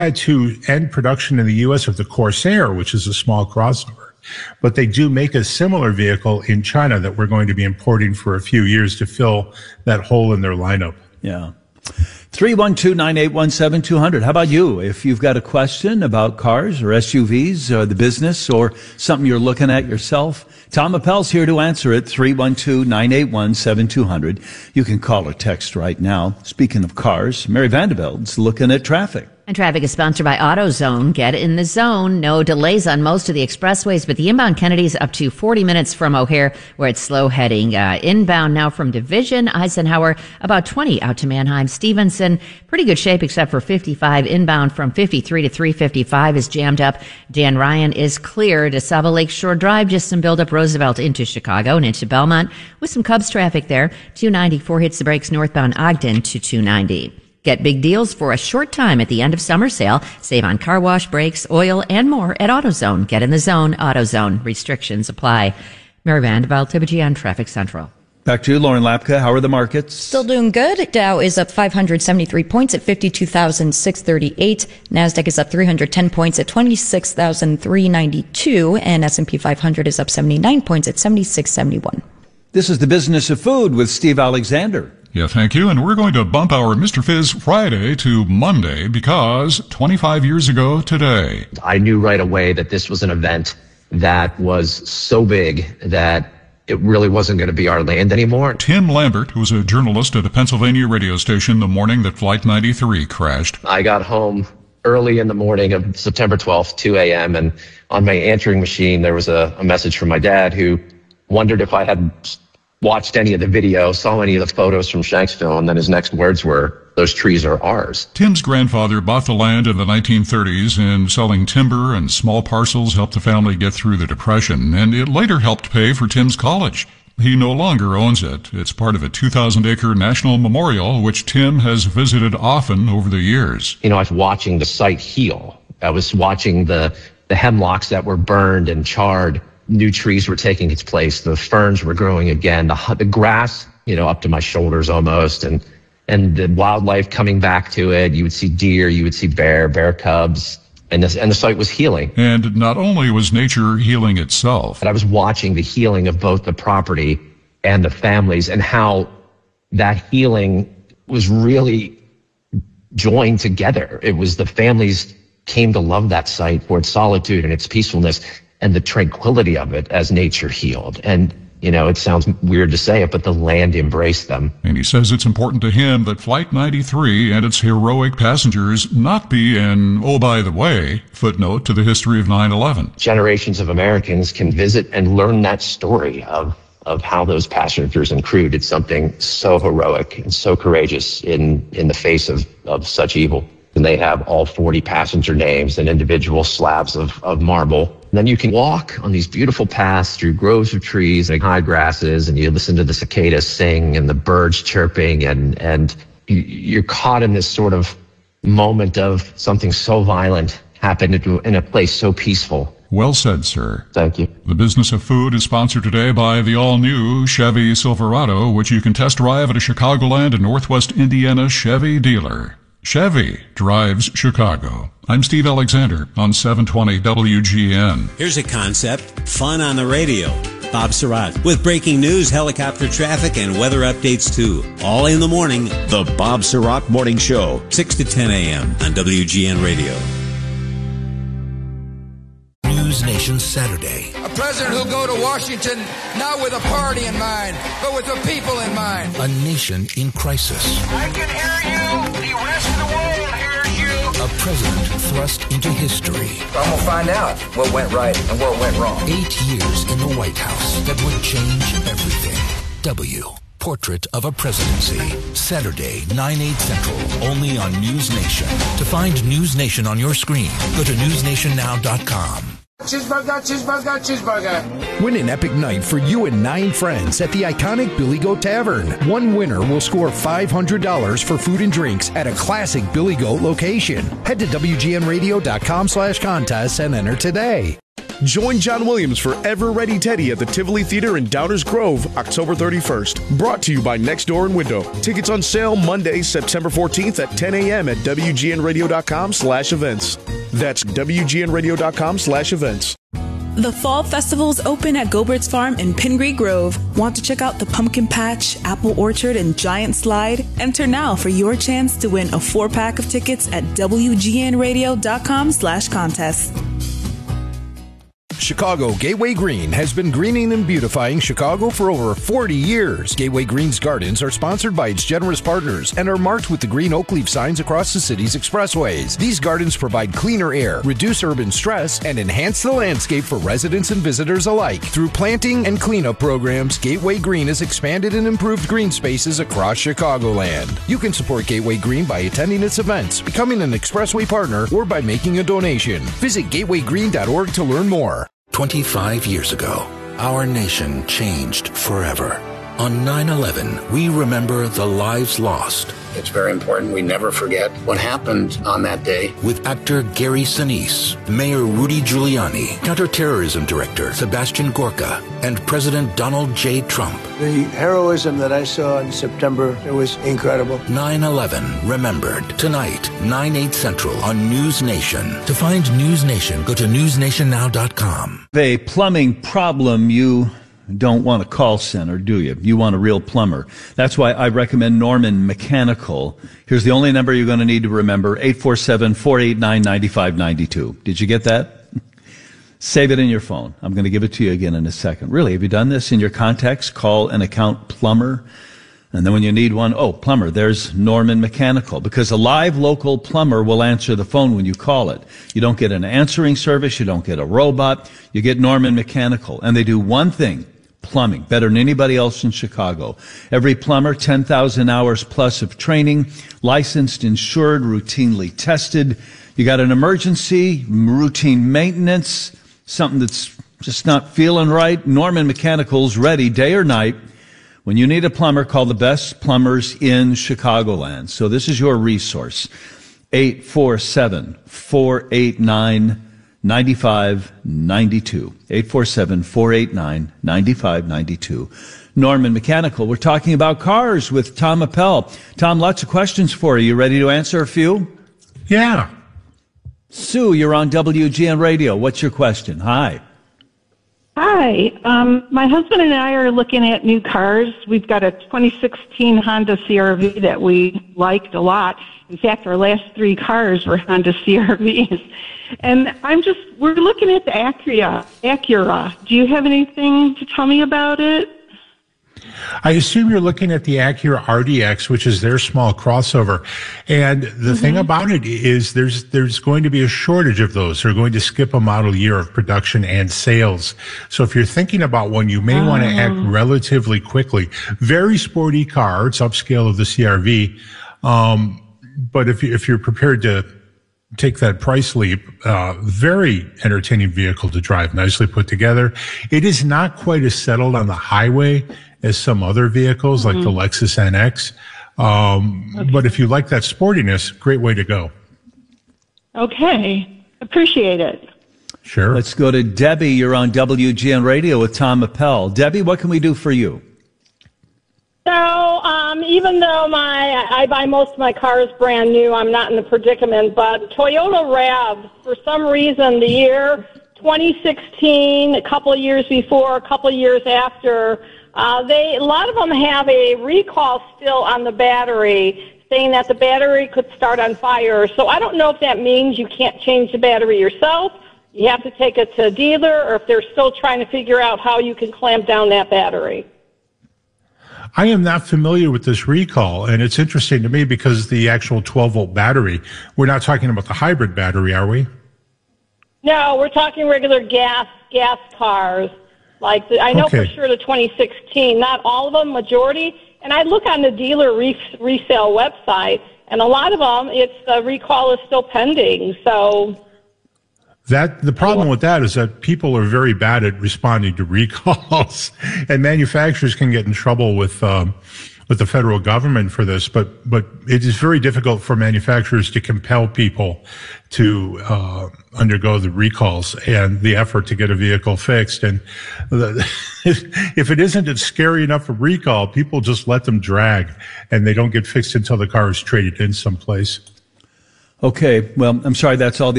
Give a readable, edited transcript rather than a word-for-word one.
to end production in the U.S. of the Corsair, which is a small crossover. But they do make a similar vehicle in China that we're going to be importing for a few years to fill that hole in their lineup. Yeah. 312-981-7200. How about you? If you've got a question about cars or SUVs or the business or something you're looking at yourself, Tom Appel's here to answer it. 312-981-7200. You can call or text right now. Speaking of cars, Mary Vanderbilt's looking at traffic. And traffic is sponsored by AutoZone. Get in the zone. No delays on most of the expressways, but the inbound Kennedy's up to 40 minutes from O'Hare, where it's slow heading. Inbound now from Division, Eisenhower, about 20 out to Manheim. Stevenson, pretty good shape except for 55. Inbound from 53 to 355 is jammed up. Dan Ryan is clear. DeSaba Lakeshore Drive, just some buildup. Roosevelt into Chicago and into Belmont with some Cubs traffic there. 294 hits the brakes northbound Ogden to 290. Get big deals for a short time at the end of summer sale. Save on car wash, brakes, oil, and more at AutoZone. Get in the zone. AutoZone. Restrictions apply. Mary Vanderbilt, Tibbetty on Traffic Central. Back to you, Lauren Lapka. How are the markets? Still doing good. Dow is up 573 points at 52,638. NASDAQ is up 310 points at 26,392. And S&P 500 is up 79 points at 7671. This is the Business of Food with Steve Alexander. Yeah, thank you. And we're going to bump our Mr. Fizz Friday to Monday because 25 years ago today. I knew right away that this was an event that was so big that it really wasn't going to be our land anymore. Tim Lambert, who was a journalist at a Pennsylvania radio station the morning that Flight 93 crashed. I got home early in the morning of September 12th, 2 a.m., and on my answering machine, there was a message from my dad who wondered if I had watched any of the video, saw any of the photos from Shanksville, and then his next words were, "Those trees are ours." Tim's grandfather bought the land in the 1930s, and selling timber and small parcels helped the family get through the Depression, and it later helped pay for Tim's college. He no longer owns it. It's part of a 2,000-acre national memorial, which Tim has visited often over the years. You know, I was watching the site heal. I was watching the hemlocks that were burned and charred. New trees were taking its place. The ferns were growing again. The grass, up to my shoulders almost, and the wildlife coming back to it. You would see deer, you would see bear cubs, and the site was healing. And not only was nature healing itself, but I was watching the healing of both the property and the families, and how that healing was really joined together. It was the families came to love that site for its solitude and its peacefulness, and the tranquility of it as nature healed. And, it sounds weird to say it, but the land embraced them. And he says it's important to him that Flight 93 and its heroic passengers not be an, oh, by the way, footnote to the history of 9/11. Generations of Americans can visit and learn that story of how those passengers and crew did something so heroic and so courageous in the face of such evil. And they have all 40 passenger names and individual slabs of marble. And then you can walk on these beautiful paths through groves of trees and high grasses, and you listen to the cicadas sing and the birds chirping, and you're caught in this sort of moment of something so violent happened in a place so peaceful. Well said, sir. Thank you. The Business of Food is sponsored today by the all-new Chevy Silverado, which you can test drive at a Chicagoland and Northwest Indiana Chevy dealer. Chevy drives Chicago. I'm Steve Alexander on 720 WGN. Here's a concept, fun on the radio. Bob Surratt with breaking news, helicopter traffic, and weather updates too. All in the morning. The Bob Surratt Morning Show. 6 to 10 a.m. on WGN Radio. News Nation Saturday. A president who'll go to Washington not with a party in mind, but with the people in mind. A nation in crisis. I can hear you. The rest of the world hears you. A president thrust into history. I'm going to find out what went right and what went wrong. 8 years in the White House that would change everything. Portrait of a Presidency. Saturday, 9/8 Central, only on News Nation. To find News Nation on your screen, go to newsnationnow.com. Cheeseburger, cheeseburger, cheeseburger. Win an epic night for you and 9 friends at the iconic Billy Goat Tavern. One winner will score $500 for food and drinks at a classic Billy Goat location. Head to WGNradio.com/contests and enter today. Join John Williams for Ever Ready Teddy at the Tivoli Theater in Downers Grove, October 31st. Brought to you by Next Door and Window. Tickets on sale Monday, September 14th at 10 a.m. at WGNradio.com/events. That's WGNradio.com/events. The Fall Festival's open at Gobert's Farm in Pingree Grove. Want to check out the Pumpkin Patch, Apple Orchard, and Giant Slide? Enter now for your chance to win a 4-pack of tickets at WGNradio.com/contest. Chicago Gateway Green has been greening and beautifying Chicago for over 40 years. Gateway Green's gardens are sponsored by its generous partners and are marked with the green oak leaf signs across the city's expressways. These gardens provide cleaner air, reduce urban stress, and enhance the landscape for residents and visitors alike. Through planting and cleanup programs, Gateway Green has expanded and improved green spaces across Chicagoland. You can support Gateway Green by attending its events, becoming an expressway partner, or by making a donation. Visit gatewaygreen.org to learn more. 25 years ago, our nation changed forever. On 9/11, we remember the lives lost. It's very important we never forget what happened on that day. With actor Gary Sinise, Mayor Rudy Giuliani, Counterterrorism Director Sebastian Gorka, and President Donald J. Trump. The heroism that I saw in September, it was incredible. 9/11 Remembered. Tonight, 9/8 Central on News Nation. To find News Nation, go to newsnationnow.com. A plumbing problem, you don't want a call center, do you? You want a real plumber. That's why I recommend Norman Mechanical. Here's the only number you're going to need to remember, 847-489-9592. Did you get that? Save it in your phone. I'm going to give it to you again in a second. Really, have you done this in your contacts? Call an account plumber. And then when you need one, oh, plumber, there's Norman Mechanical. Because a live local plumber will answer the phone when you call it. You don't get an answering service. You don't get a robot. You get Norman Mechanical. And they do one thing. Plumbing, better than anybody else in Chicago. Every plumber, 10,000 hours plus of training, licensed, insured, routinely tested. You got an emergency, routine maintenance, something that's just not feeling right. Norman Mechanical's ready day or night. When you need a plumber, call the best plumbers in Chicagoland. So this is your resource. 847-489-9592. 847-489-9592. Norman Mechanical. We're talking about cars with Tom Appel. Tom, lots of questions for you. You ready to answer a few? Yeah. Sue, you're on WGN Radio. What's your question? Hi. Hi. My husband and I are looking at new cars. We've got a 2016 Honda CR-V that we liked a lot. In fact, our last 3 cars were Honda CR-Vs. And we're looking at the Acura. Do you have anything to tell me about it? I assume you're looking at the Acura RDX, which is their small crossover. And the thing about it is there's going to be a shortage of those. They're going to skip a model year of production and sales. So if you're thinking about one, you may want to act relatively quickly. Very sporty car. It's upscale of the CR-V. But if you're prepared to take that price leap, very entertaining vehicle to drive, nicely put together. It is not quite as settled on the highway as some other vehicles like the Lexus NX. But if you like that sportiness, great way to go. Okay. Appreciate it. Sure. Let's go to Debbie. You're on WGN Radio with Tom Appel. Debbie, what can we do for you? So, even though I buy most of my cars brand new, I'm not in the predicament, but Toyota RAV, for some reason, the year 2016, a couple of years before, a couple of years after, a lot of them have a recall still on the battery, saying that the battery could start on fire. So I don't know if that means you can't change the battery yourself, you have to take it to a dealer, or if they're still trying to figure out how you can clamp down that battery. I am not familiar with this recall, and it's interesting to me because the actual 12-volt battery, we're not talking about the hybrid battery, are we? No, we're talking regular gas cars. I know for sure the 2016, not all of them, majority. And I look on the dealer resale website, and a lot of them, the recall is still pending. So the problem with that is that people are very bad at responding to recalls, and manufacturers can get in trouble with the federal government for this, but it is very difficult for manufacturers to compel people to undergo the recalls and the effort to get a vehicle fixed. And if it isn't scary enough for recall, people just let them drag, and they don't get fixed until the car is traded in someplace. Okay, well, I'm sorry, that's all the